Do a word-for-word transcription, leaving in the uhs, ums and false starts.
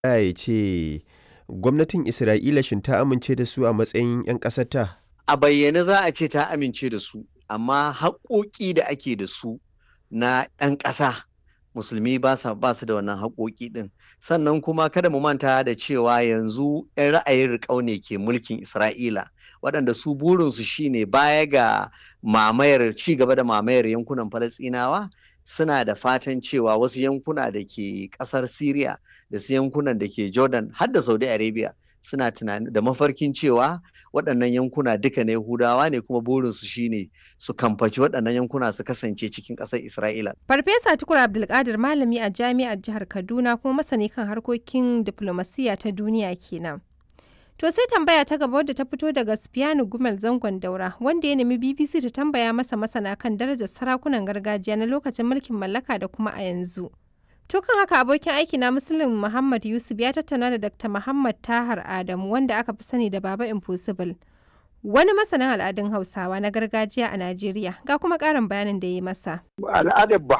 ya ce gwamnatin Isra'ila shin ta amince da su a matsayin 'yan ƙasarta? A bayyane za a ce ta amince da su, amma haƙoƙi da ake da su na ɗan ƙasa musulmi ba sa ba su da wannan haƙoƙi ɗin. Sannan kuma kada mu manta da cewa yanzu 'yan ra'ayin riƙau ne ke mulkin Isra'ila, waɗanda su burinsu shine baya ga mamayar ci gaba da mamayar yankunan Falasɗinawa, suna da fatan cewa wasu yankuna da ke ƙasar Siriya da su yankunan da ke Jordan har da Saudi Arabia suna tunani da mafarkin cewa waɗannan yankuna duka na Yahudawa ne, kuma burinsu shine su kamfaci waɗannan yankuna su kasance cikin ƙasar Isra'ila. Farfesa Tukur Abdulkadir malami a jami'ar jihar Kaduna kuma masani kan harkokin diflomasiyya ta duniya kenan. To sai tambaya ta gaba wadda ta fito daga Sufiyanu Gumel Zangon Daura, wanda ya nemi B B C ta tambaya masa masana kan darajar sarakunan gargajiya na lokacin mulkin mallaka da kuma a yanzu. To kan haka abokin aiki na Muslim Muhammad Yusuf ya tattauna da Dakta Muhammad Tahar Adamu, wanda aka fi sani da Baba Impossible, wani masanin al'adun Hausawa na gargajiya a Najeriya, ga kuma ƙarin bayanin da ya yi masa. Al'adar